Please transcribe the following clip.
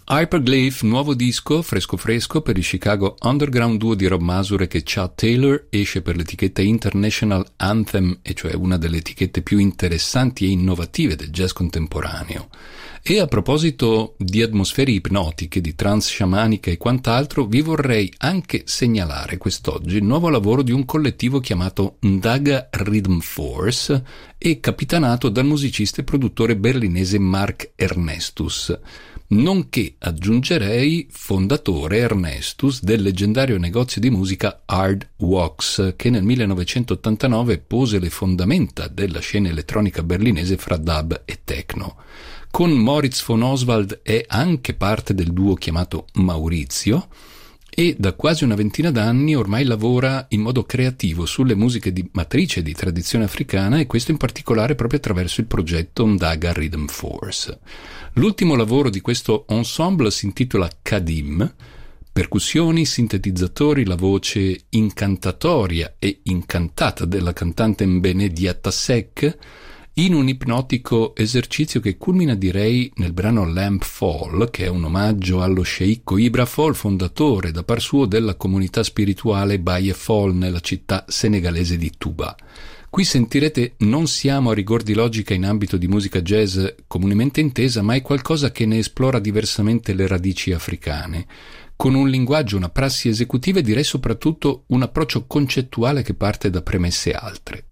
Hyperglyph, nuovo disco fresco fresco per il Chicago underground duo di Rob Masur e Chad Taylor, esce per l'etichetta International Anthem, e cioè una delle etichette più interessanti e innovative del jazz contemporaneo. E a proposito di atmosfere ipnotiche, di trance sciamanica e quant'altro, vi vorrei anche segnalare quest'oggi il nuovo lavoro di un collettivo chiamato Ndaga Rhythm Force e capitanato dal musicista e produttore berlinese Mark Ernestus, nonché, aggiungerei, fondatore Ernestus del leggendario negozio di musica Hard Wax, che nel 1989 pose le fondamenta della scena elettronica berlinese fra dub e techno. Con Moritz von Oswald è anche parte del duo chiamato Maurizio e da quasi una ventina d'anni ormai lavora in modo creativo sulle musiche di matrice di tradizione africana, e questo in particolare proprio attraverso il progetto Ndaga Rhythm Force. L'ultimo lavoro di questo ensemble si intitola Kadim, percussioni, sintetizzatori, la voce incantatoria e incantata della cantante Mbene Diatasek, in un ipnotico esercizio che culmina, direi, nel brano Lamp Fall, che è un omaggio allo sceicco Ibra Fall, fondatore da par suo della comunità spirituale Baye Fall nella città senegalese di Touba. Qui sentirete non siamo a rigor di logica in ambito di musica jazz comunemente intesa, ma è qualcosa che ne esplora diversamente le radici africane, con un linguaggio, una prassi esecutiva e direi soprattutto un approccio concettuale che parte da premesse altre.